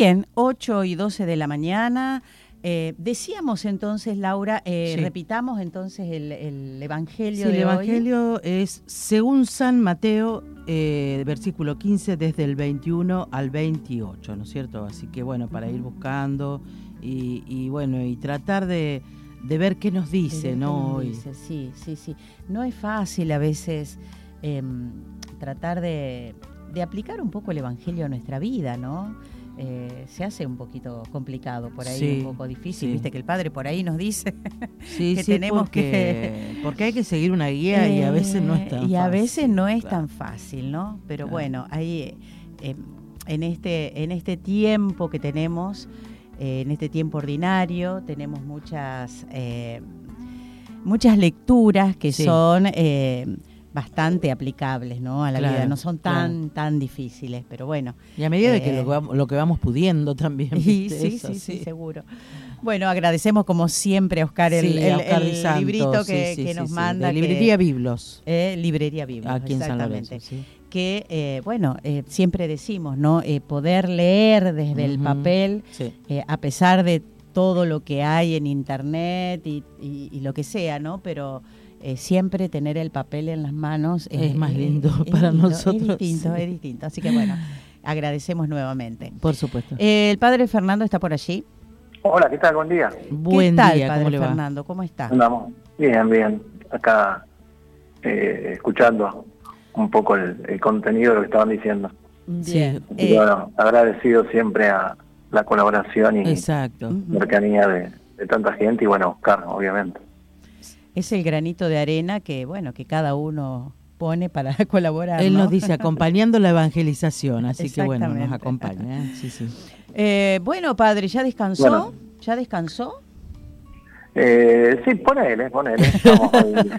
Bien, 8:12 de la mañana. Decíamos entonces, Laura, Sí. repitamos entonces el Evangelio Sí, de el hoy. Evangelio es según San Mateo, versículo 15, desde el 21 al 28, ¿no es cierto? Así que bueno, para ir buscando y bueno, y tratar de ver qué nos dice, De ver ¿no? qué nos Hoy. dice, sí. No es fácil a veces tratar de aplicar un poco el Evangelio a nuestra vida, ¿no? Se hace un poquito complicado por ahí, Sí, un poco difícil, sí. viste que el Padre por ahí nos dice Sí, que sí, tenemos porque hay que seguir una guía y a veces no es tan fácil. y a veces no es claro. tan fácil, ¿no? Pero Claro. bueno, ahí en este tiempo que tenemos, en este tiempo ordinario, tenemos muchas lecturas que Sí. son bastante aplicables, ¿no? A la Claro, vida, no son tan claro. tan difíciles, pero bueno. Y a medida de que lo que vamos pudiendo también. Y ¿viste? sí, Eso, sí, seguro. Bueno, agradecemos como siempre a Oscar Sí, a Oscar Di el Santo, librito sí, que sí, nos sí, manda. de Librería Biblos. Librería Biblos, Aquí en San exactamente. Lorenzo, sí. Que, siempre decimos, ¿no? Poder leer desde el papel, sí. A pesar de todo lo que hay en internet y lo que sea, ¿no? Pero siempre tener el papel en las manos es más lindo para nosotros. Es distinto. Así que bueno, agradecemos nuevamente. Por supuesto. El padre Fernando está por allí. Hola, ¿qué tal? Buen día. Buen ¿Qué tal, día, padre ¿cómo le va? Fernando? ¿Cómo está? Andamos bien. Acá escuchando un poco el contenido de lo que estaban diciendo. Bien. Y bueno, agradecido siempre a la colaboración y Exacto. cercanía de tanta gente y bueno, Oscar, obviamente. Es el granito de arena que, bueno, que cada uno pone para colaborar, Él ¿no? nos dice acompañando la evangelización, así que bueno, nos Exactamente. acompaña. Sí. Bueno, padre, ¿ya descansó? Bueno. ¿Ya descansó? Sí, ponele. Estamos ahí,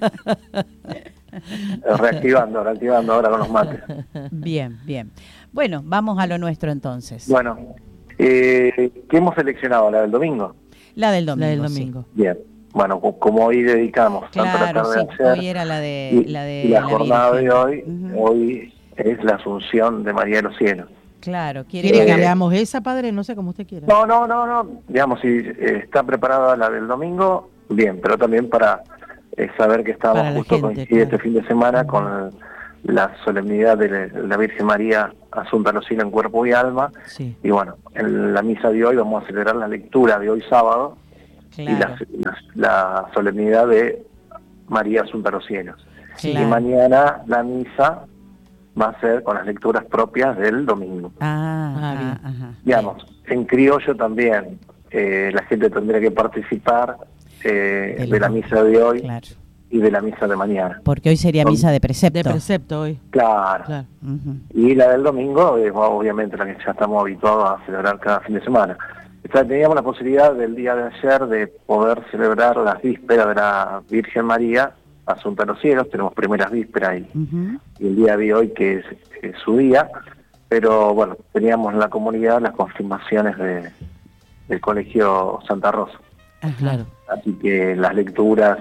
reactivando ahora con los mates. Bien. Bueno, vamos a lo nuestro entonces. Bueno, ¿qué hemos seleccionado? ¿La del domingo? La del domingo. La del domingo. Bien. Bueno, como hoy dedicamos tanto la Claro, tarde sí. de ayer Hoy era y la la jornada Virgen. de hoy, Ujú. hoy es la Asunción de María de los Cielos. Claro, ¿Quiere que que leamos esa, padre? No sé, como usted quiera. No. Digamos, si está preparada la del domingo, bien, pero también para saber que Para estamos la justo gente, coincide claro. este fin de semana con la solemnidad de la Virgen María Asunta a los Cielos en cuerpo y alma. Sí. Y bueno, en la misa de hoy vamos a celebrar la lectura de hoy sábado. Claro. Y la solemnidad de María Asunta a los Cielos. Claro. Y mañana la misa va a ser con las lecturas propias del domingo. bien. Ajá. Digamos, en criollo también la gente tendría que participar de la misa de hoy Claro. y de la misa de mañana. Porque hoy sería misa de precepto. De precepto hoy. Claro. Ujú. Y la del domingo es obviamente la que ya estamos habituados a celebrar cada fin de semana. Teníamos la posibilidad del día de ayer de poder celebrar las vísperas de la Virgen María Asunta a los Cielos. Tenemos primeras vísperas Ujú. y el día de hoy que es su día, pero bueno, teníamos en la comunidad las confirmaciones del Colegio Santa Rosa. Ajá. Claro. Así que las lecturas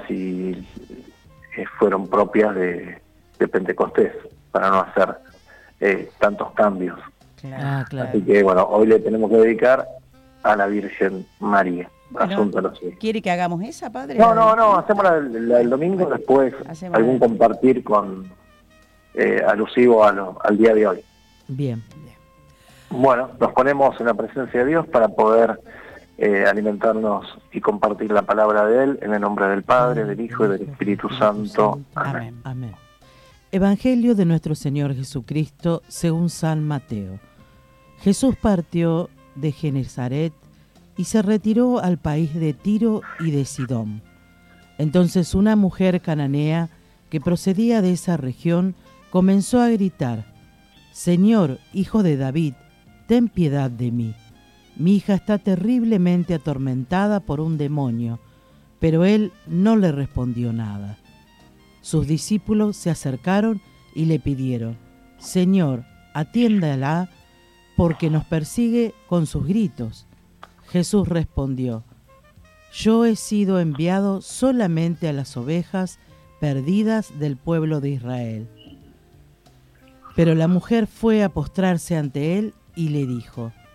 fueron propias de Pentecostés, para no hacer tantos cambios. Claro. Claro. Así que bueno, hoy le tenemos que dedicar a la Virgen María, Bueno, Asunta a los Cielos. ¿Quiere que hagamos esa, padre? No, hacemos la del domingo, después Hacemos algún la- compartir alusivo al día de hoy. Bien. Bueno, nos ponemos en la presencia de Dios para poder alimentarnos y compartir la palabra de Él, en el nombre del Padre, del Hijo y del Espíritu Santo. Amén. Amén. Evangelio de nuestro Señor Jesucristo según San Mateo. Jesús partió de Genezaret y se retiró al país de Tiro y de Sidón. Entonces una mujer cananea que procedía de esa región comenzó a gritar: «Señor, hijo de David, ten piedad de mí. Mi hija está terriblemente atormentada por un demonio». Pero él no le respondió nada. Sus discípulos se acercaron y le pidieron: «Señor, atiéndala, porque nos persigue con sus gritos». Jesús respondió: «Yo he sido enviado solamente a las ovejas perdidas del pueblo de Israel». Pero la mujer fue a postrarse ante él y le dijo: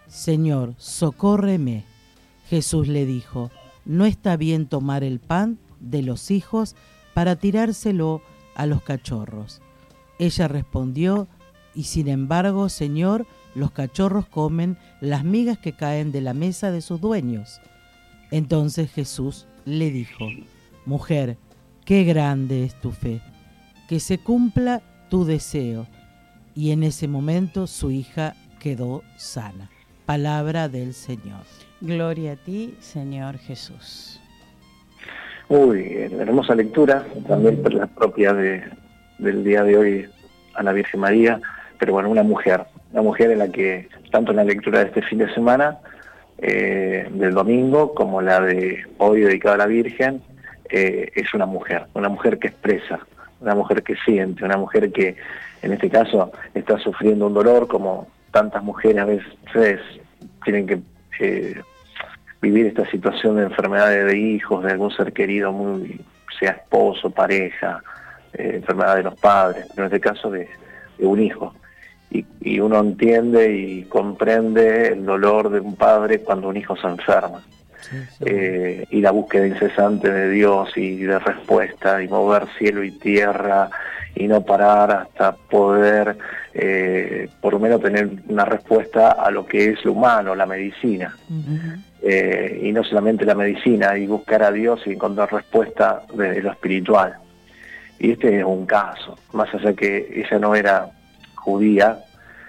Señor, socórreme. Jesús le dijo, no está bien tomar el pan de los hijos para tirárselo a los cachorros. Ella respondió, y sin embargo, Señor, los cachorros comen las migas que caen de la mesa de sus dueños. Entonces Jesús le dijo, mujer, qué grande es tu fe, que se cumpla tu deseo. Y en ese momento su hija quedó sana. Palabra del Señor. Gloria a ti, Señor Jesús. Hermosa lectura, también la propia del día de hoy a la Virgen María, pero bueno, una mujer en la que, tanto en la lectura de este fin de semana, del domingo, como la de hoy dedicada a la Virgen, es una mujer que expresa, una mujer que siente, una mujer que en este caso está sufriendo un dolor como tantas mujeres a veces tienen que vivir esta situación de enfermedades de hijos, de algún ser querido, sea esposo, pareja, enfermedad de los padres, pero en este caso de un hijo. Y uno entiende y comprende el dolor de un padre cuando un hijo se enferma. Sí. Y la búsqueda incesante de Dios y de respuesta, y mover cielo y tierra, y no parar hasta poder, por lo menos, tener una respuesta a lo que es lo humano, la medicina. Uh-huh. Y no solamente la medicina, y buscar a Dios y encontrar respuesta desde lo espiritual. Y este es un caso, más allá que ella no era judía,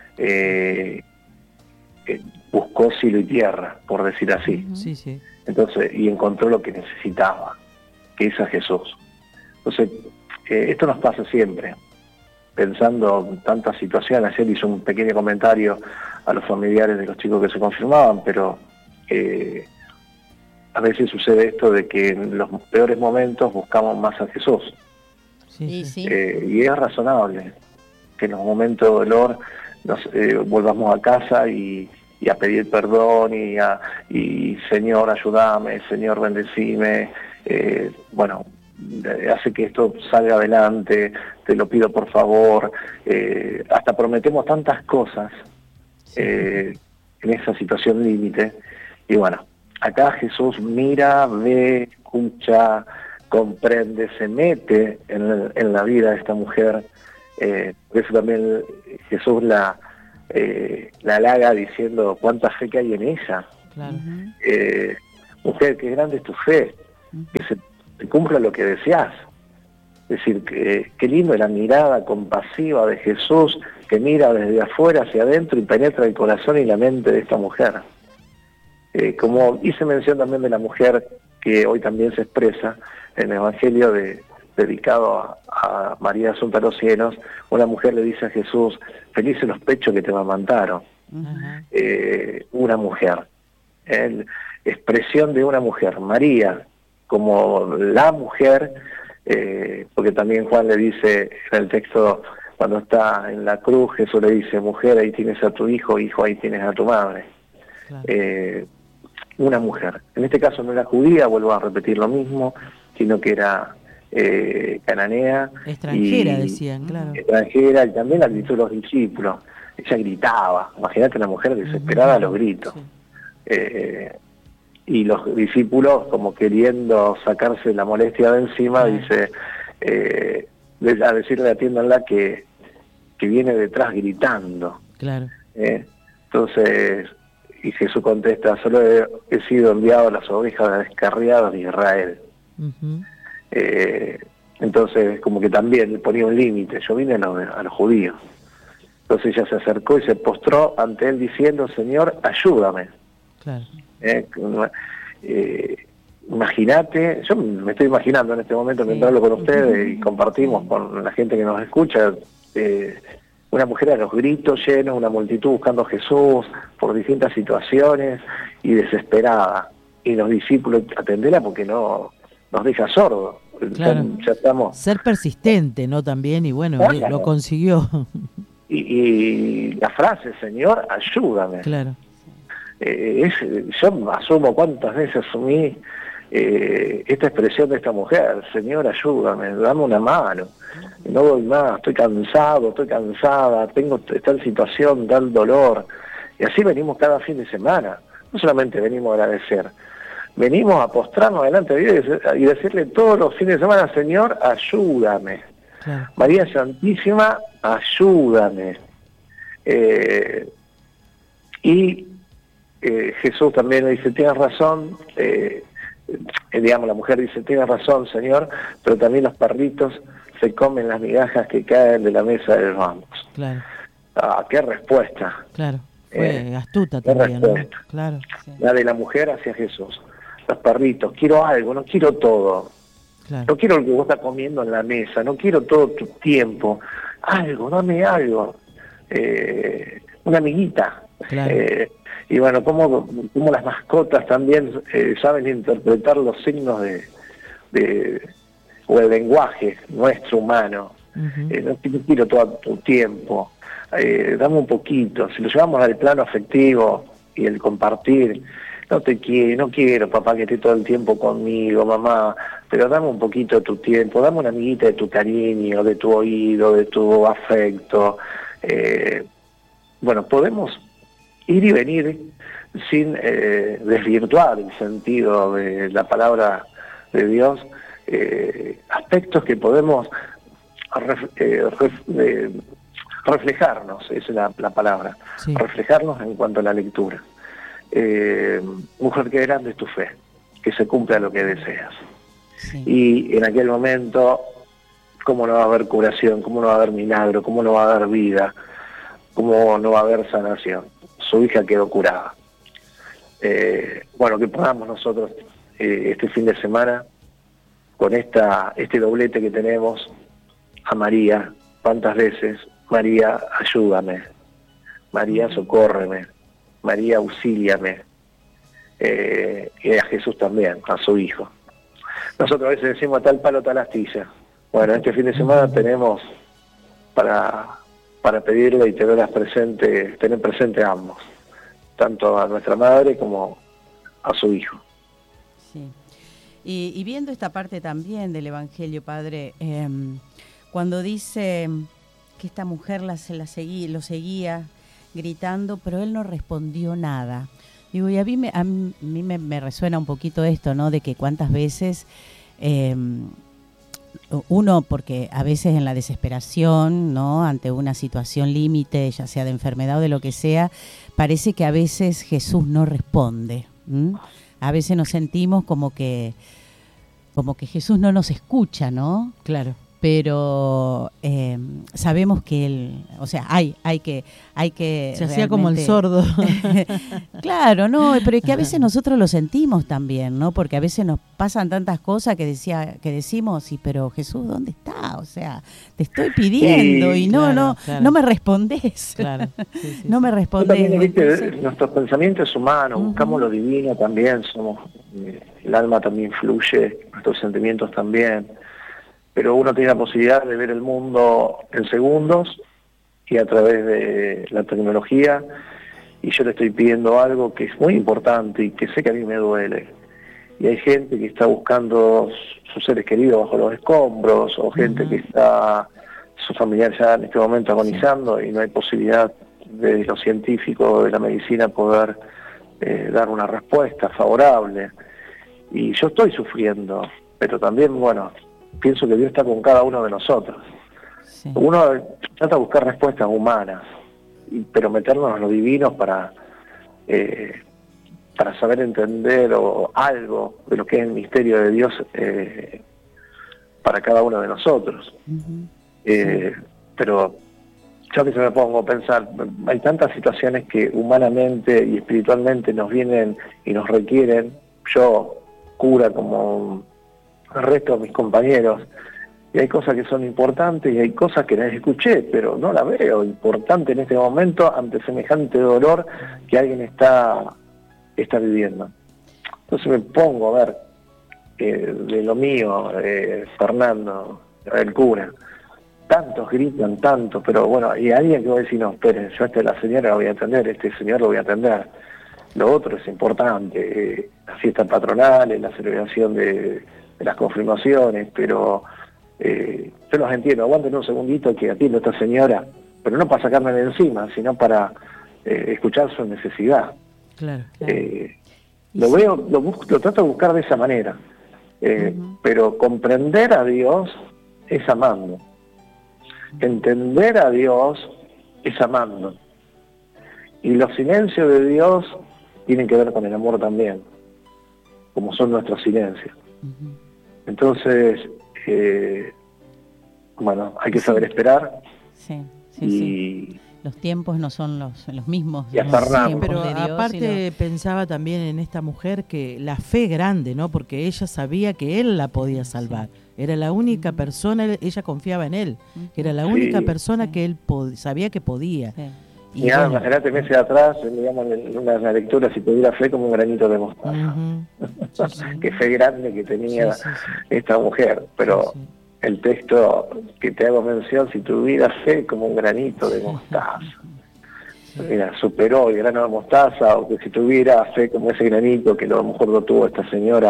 buscó cielo y tierra, por decir así. Sí, sí. Entonces, y encontró lo que necesitaba, que es a Jesús. Entonces, esto nos pasa siempre, pensando en tantas situaciones. Ayer hizo un pequeño comentario a los familiares de los chicos que se confirmaban, pero a veces sucede esto de que en los peores momentos buscamos más a Jesús. Sí, sí. Y es razonable que en los momentos de dolor nos volvamos a casa y a pedir perdón y Señor, ayúdame, Señor, bendecime, hace que esto salga adelante, te lo pido por favor, hasta prometemos tantas cosas en esa situación límite, y bueno, acá Jesús mira, ve, escucha, comprende, se mete en la vida de esta mujer. Por eso también Jesús la halaga diciendo cuánta fe que hay en ella. Claro. Mujer, qué grande es tu fe, que se te cumpla lo que deseas. Es decir, qué lindo es la mirada compasiva de Jesús, que mira desde afuera hacia adentro y penetra el corazón y la mente de esta mujer. Como hice mención también de la mujer que hoy también se expresa en el Evangelio dedicado a María Asunta a los Cielos, una mujer le dice a Jesús, felices los pechos que te amamantaron. Uh-huh. Una mujer, expresión de una mujer, María, como la mujer, porque también Juan le dice en el texto, cuando está en la cruz, Jesús le dice, mujer, ahí tienes a tu hijo, hijo, ahí tienes a tu madre. Claro. Una mujer, en este caso no era judía, vuelvo a repetir lo mismo, sino que era cananea. Extranjera, decían, claro. Extranjera, y también la actitud de los discípulos. Ella gritaba, imagínate una mujer desesperada a los gritos. Sí. Y los discípulos, como queriendo sacarse la molestia de encima, dice, a decirle, atiéndanla que viene detrás gritando. Claro. Entonces, y Jesús contesta, solo he sido enviado a las ovejas descarriadas de Israel. Uh-huh. Entonces, como que también ponía un límite, yo vine a los judíos. Entonces ella se acercó y se postró ante él diciendo, Señor, ayúdame. Claro. Imagínate, yo me estoy imaginando en este momento mientras hablo con ustedes y compartimos con la gente que nos escucha, una mujer a los gritos llenos, una multitud buscando a Jesús por distintas situaciones y desesperada. Y los discípulos, atenderla porque no nos deja sordos. Claro. Ya estamos. Ser persistente, ¿no? También, y bueno, claro. Lo consiguió. Y la frase, Señor, ayúdame. Claro. Yo asumo cuántas veces asumí esta expresión de esta mujer, Señor, ayúdame, dame una mano, no doy más, estoy cansado, estoy cansada, tengo tal situación, tal dolor, Y así venimos cada fin de semana. No solamente venimos a agradecer, venimos a postrarnos delante de Dios y decirle todos los fines de semana, Señor, ayúdame. Claro. María Santísima, ayúdame. Jesús también le dice, tienes razón, digamos, la mujer dice, tienes razón, Señor, pero también los perritos se comen las migajas que caen de la mesa de los amos. Claro. Qué respuesta. Claro, fue astuta también, ¿no? Claro. Sí. La de la mujer hacia Jesús. Los perritos, quiero algo, no quiero todo. Claro. No quiero lo que vos estás comiendo en la mesa, no quiero todo tu tiempo. Algo, dame algo. Una amiguita. Claro. Y bueno, como las mascotas también saben interpretar los signos o el lenguaje nuestro humano. Uh-huh. No quiero todo tu tiempo. Dame un poquito. Si lo llevamos al plano afectivo y el compartir, no quiero, papá, que esté todo el tiempo conmigo, mamá, pero dame un poquito de tu tiempo, dame una amiguita de tu cariño, de tu oído, de tu afecto. Bueno, podemos ir y venir sin desvirtuar el sentido de la palabra de Dios, aspectos que podemos reflejarnos, esa es la palabra, sí. Reflejarnos en cuanto a la lectura. Mujer, qué grande es tu fe, que se cumpla lo que deseas. Sí. Y en aquel momento, ¿cómo no va a haber curación? ¿Cómo no va a haber milagro? ¿Cómo no va a haber vida? ¿Cómo no va a haber sanación? Su hija quedó curada. Bueno, que podamos nosotros este fin de semana, con este doblete que tenemos, a María, ¿cuántas veces? María, ayúdame. María, socórreme. María, auxíliame. Y a Jesús también, a su hijo. Nosotros a veces decimos tal palo, tal astilla. Bueno, este fin de semana tenemos para pedirle y tener presente a ambos, tanto a nuestra madre como a su hijo. Sí. Y viendo esta parte también del Evangelio, Padre, cuando dice que esta mujer lo seguía gritando, pero él no respondió nada. Digo, y a mí me resuena un poquito esto, ¿no? De que cuántas veces uno, porque a veces en la desesperación, ¿no? Ante una situación límite, ya sea de enfermedad o de lo que sea, parece que a veces Jesús no responde. A veces nos sentimos como que Jesús no nos escucha, ¿no? Claro. Pero sabemos que él, o sea, hay que se hacía como el sordo. Claro, no, pero que a veces nosotros lo sentimos también, ¿no? Porque a veces nos pasan tantas cosas que decimos, sí, pero Jesús, ¿dónde está? O sea, te estoy pidiendo y no me respondés. Claro. Sí, no me respondés. También, ¿viste? Nuestros pensamientos humanos, buscamos lo divino también, el alma también fluye, nuestros sentimientos también. Pero uno tiene la posibilidad de ver el mundo en segundos y a través de la tecnología, y yo le estoy pidiendo algo que es muy importante y que sé que a mí me duele. Y hay gente que está buscando sus seres queridos bajo los escombros, o gente que está, su familiar ya en este momento agonizando, y no hay posibilidad de los científicos, de la medicina, poder dar una respuesta favorable. Y yo estoy sufriendo, pero también, bueno, pienso que Dios está con cada uno de nosotros. Sí. Uno trata de buscar respuestas humanas, pero meternos en lo divino para saber entender algo de lo que es el misterio de Dios para cada uno de nosotros. Pero yo que se me pongo a pensar, hay tantas situaciones que humanamente y espiritualmente nos vienen y nos requieren, yo, cura como el resto de mis compañeros, y hay cosas que son importantes y hay cosas que las escuché, pero no las veo importante en este momento ante semejante dolor que alguien está viviendo. Entonces me pongo a ver de lo mío, Fernando, el cura, tantos gritan tanto, pero bueno, y alguien que va a decir, no, esperen, yo la señora la voy a atender, este señor lo voy a atender. Lo otro es importante, las fiestas patronales, la celebración de las confirmaciones, pero yo los entiendo, aguanten un segundito que atiendo a esta señora, pero no para sacarme de encima, sino para escuchar su necesidad. Claro. Lo trato de buscar de esa manera, pero comprender a Dios es amando, entender a Dios es amando, y los silencios de Dios tienen que ver con el amor también, como son nuestros silencios. Entonces, bueno, hay que saber esperar. Sí. Los tiempos no son los mismos. Y aferrarnos. Pero aparte pensaba también en esta mujer que la fe grande, ¿no? Porque ella sabía que él la podía salvar. Era la única persona, ella confiaba en él, que era la única persona que él sabía que podía. Y bueno, imagínate meses atrás, digamos, en una lectura, si tuviera fe como un granito de mostaza. Qué fe grande que tenía esta mujer, pero el texto que te hago mención, si tuviera fe como un granito de mostaza. Mira, superó el grano de mostaza, o que si tuviera fe como ese granito, que a lo mejor lo tuvo esta señora,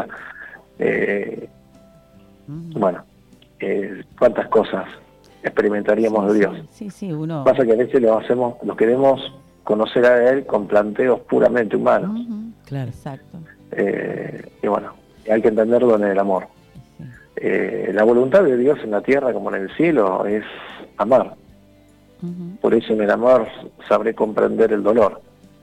bueno, cuántas cosas experimentaríamos de Dios. Uno... Pasa que a veces lo queremos conocer a Él con planteos puramente humanos. Claro, exacto. Y bueno, hay que entenderlo en el amor. La voluntad de Dios en la tierra como en el cielo es amar. Por eso en el amor sabré comprender el dolor.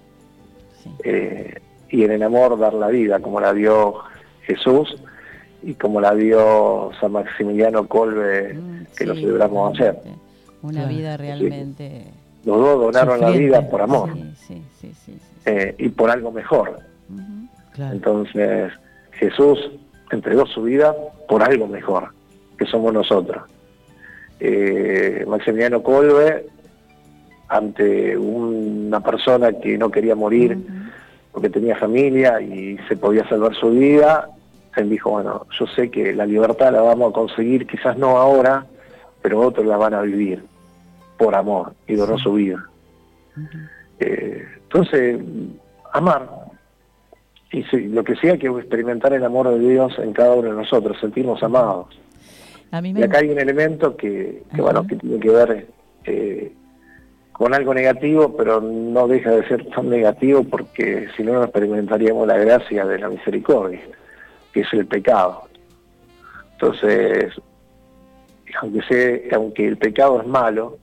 Y en el amor dar la vida, como la dio Jesús y como la dio San Maximiliano Kolbe, que lo celebramos ayer. Una vida realmente... Los dos donaron la vida por amor. Sí. Y por algo mejor. Entonces Jesús entregó su vida por algo mejor, que somos nosotros. Maximiliano Kolbe, ante una persona que no quería morir porque tenía familia y se podía salvar su vida, él dijo, bueno, yo sé que la libertad la vamos a conseguir, quizás no ahora, pero otros la van a vivir por amor, y donó su vida. Entonces, amar, y lo que sí hay que experimentar el amor de Dios en cada uno de nosotros, sentirnos amados. Y acá hay un elemento que tiene que ver con algo negativo, pero no deja de ser tan negativo, porque si no experimentaríamos la gracia de la misericordia, que es el pecado. Entonces, aunque el pecado es malo,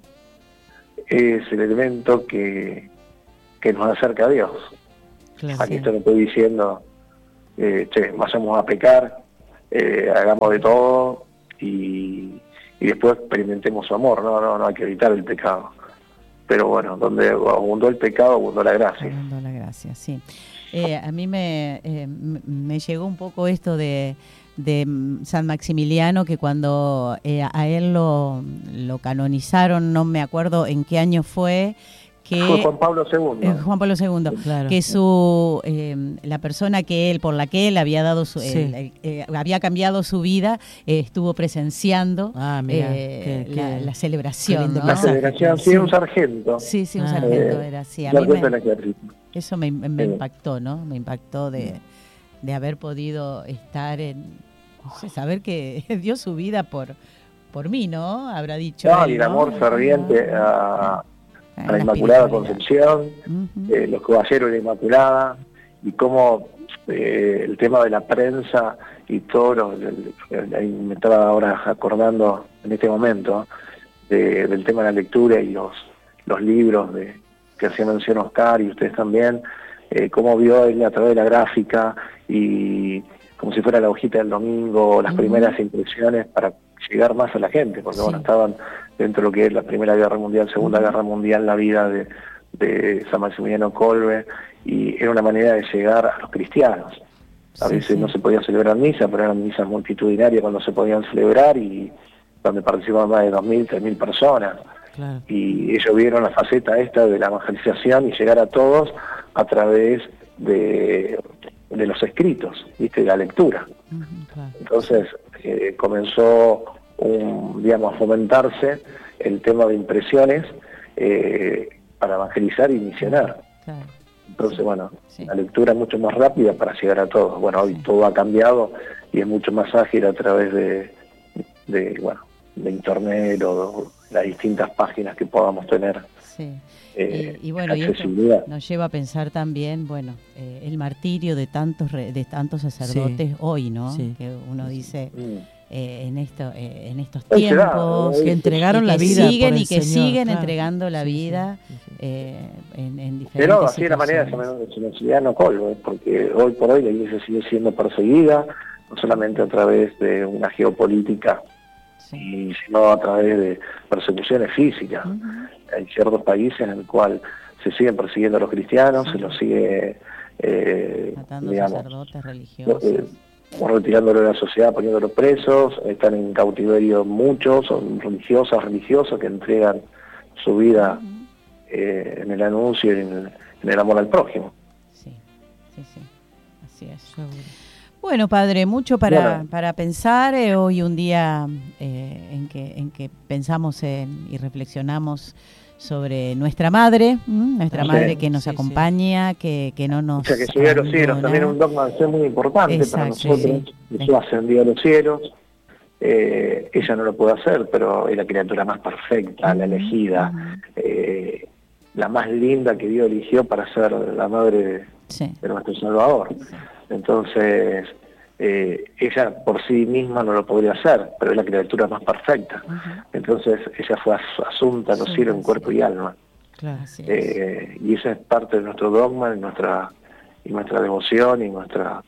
es el elemento que nos acerca a Dios. Aquí esto no estoy diciendo, vayamos a pecar, hagamos de todo y después experimentemos su amor. No hay que evitar el pecado. Pero bueno, donde abundó el pecado, abundó la gracia. Abundó la gracia, sí. A mí me llegó un poco esto de San Maximiliano, que cuando a él lo canonizaron, no me acuerdo en qué año fue Juan Pablo II. Juan Pablo II, claro. Que la persona por la que él había dado había cambiado su vida, estuvo presenciando la celebración, ¿no? La celebración, un sargento. Sí, un sargento era así. A mí eso me impactó, ¿no? Me impactó de haber podido estar saber que dio su vida por mí, ¿no? Habrá dicho él, y el amor ferviente a la Inmaculada Concepción, los caballeros de la Inmaculada, y cómo el tema de la prensa y todo, me estaba ahora acordando en este momento del tema de la lectura y los libros que hacía mención Oscar y ustedes también, cómo vio él a través de la gráfica y como si fuera la hojita del domingo, las primeras impresiones para llegar más a la gente, porque bueno, estaban dentro de lo que es la Primera Guerra Mundial, Segunda Guerra Mundial, la vida de San Maximiliano Kolbe, y era una manera de llegar a los cristianos. A veces no se podía celebrar misa, pero eran misas multitudinarias cuando se podían celebrar y donde participaban más de 2.000, 3.000 personas. Claro. Y ellos vieron la faceta esta de la evangelización y llegar a todos a través de los escritos, ¿viste? De la lectura. Claro. Entonces comenzó a fomentarse el tema de impresiones para evangelizar y misionar. Claro. Entonces, la lectura es mucho más rápida para llegar a todos. Bueno, hoy todo ha cambiado y es mucho más ágil a través de internet o las distintas páginas que podamos tener Sí. Y bueno, y esto nos lleva a pensar también, bueno, el martirio de tantos sacerdotes hoy, ¿no? Sí. Que uno dice en estos Hoy se da, tiempos que entregaron la vida siguen por el y que Señor, siguen claro. entregando la Sí, vida sí, sí. en diferentes Pero así es la manera de se no colgo, porque hoy por hoy la Iglesia sigue siendo perseguida, no solamente a través de una geopolítica, sino a través de persecuciones físicas. Hay ciertos países en el cual se siguen persiguiendo a los cristianos, se los sigue matando sacerdotes religiosos, retirándolo de la sociedad, poniéndolos presos, están en cautiverio muchos, son religiosos que entregan su vida en el anuncio y en el amor al prójimo. Sí, así es. Bueno, padre, mucho para pensar. Hoy un día en que pensamos y reflexionamos sobre nuestra madre, madre que nos acompaña, que no nos... O sea, que subió a los cielos, también un dogma de fe muy importante para nosotros. Jesús ascendió a los cielos. Ella no lo puede hacer, pero es la criatura más perfecta, la elegida, la más linda que Dios eligió para ser la madre de nuestro Salvador. Entonces, ella por sí misma no lo podría hacer, pero es la criatura más perfecta. Entonces, ella fue asunta a los cielos en cuerpo y alma. Claro, y esa es parte de nuestro dogma, y nuestra devoción y nuestro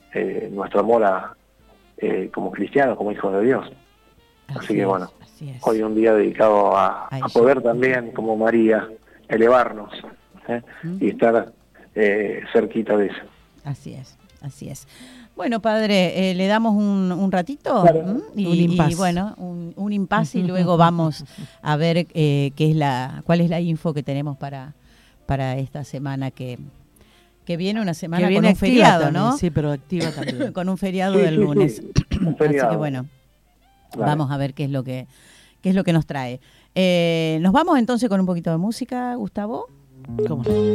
amor como cristianos, como hijos de Dios. Así que bueno, hoy un día dedicado a poder también, como María, elevarnos y estar cerquita de eso. Así es. Bueno, padre, le damos un ratito y bueno, un impasse y luego vamos a ver cuál es la info que tenemos para esta semana que viene, una semana con un feriado, también, ¿no? Sí, pero activa también. Con un feriado del lunes. Un feriado. Así que bueno, vamos a ver qué es lo que nos trae. Nos vamos entonces con un poquito de música, Gustavo. ¿Cómo no?